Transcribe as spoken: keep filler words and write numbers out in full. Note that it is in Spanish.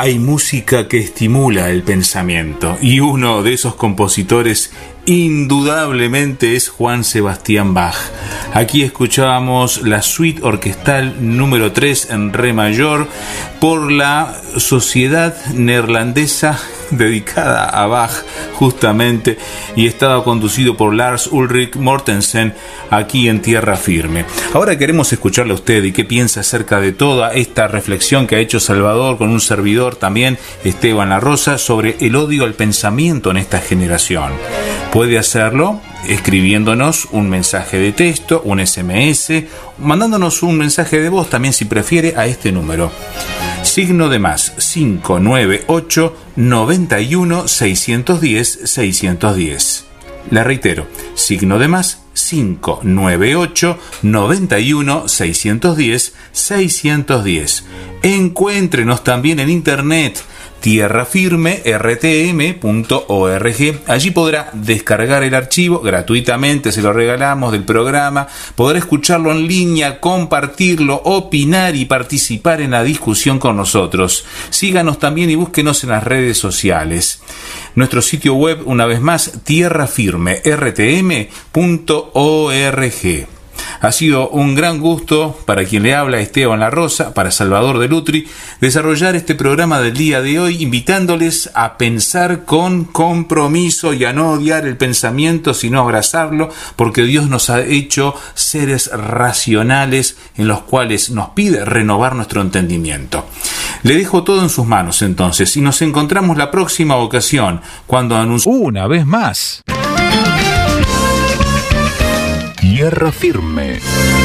Hay música que estimula el pensamiento y uno de esos compositores indudablemente es Juan Sebastián Bach. Aquí escuchábamos la suite orquestal número tres en re mayor por la Sociedad Neerlandesa dedicada a Bach justamente, y estaba conducido por Lars Ulrik Mortensen aquí en Tierra Firme. Ahora queremos escucharle a usted y qué piensa acerca de toda esta reflexión que ha hecho Salvador con un servidor también, Esteban La Rosa, sobre el odio al pensamiento en esta generación. Puede hacerlo escribiéndonos un mensaje de texto, un ese eme ese, mandándonos un mensaje de voz también si prefiere a este número. Signo de más cinco nueve ocho, noventa y uno, seiscientos diez, seiscientos diez. Le reitero, signo de más cinco nueve ocho, noventa y uno, seiscientos diez, seiscientos diez. Encuéntrenos también en internet, tierra firme r t m punto org. Allí podrá descargar el archivo gratuitamente, se lo regalamos, del programa. Podrá escucharlo en línea, compartirlo, opinar y participar en la discusión con nosotros. Síganos también y búsquenos en las redes sociales. Nuestro sitio web, una vez más, tierra firme r t m punto org. Ha sido un gran gusto para quien le habla, Esteban La Rosa, para Salvador de Lutri, desarrollar este programa del día de hoy, invitándoles a pensar con compromiso y a no odiar el pensamiento, sino abrazarlo, porque Dios nos ha hecho seres racionales en los cuales nos pide renovar nuestro entendimiento. Le dejo todo en sus manos entonces y nos encontramos la próxima ocasión cuando anuncio una vez más Tierra Firme.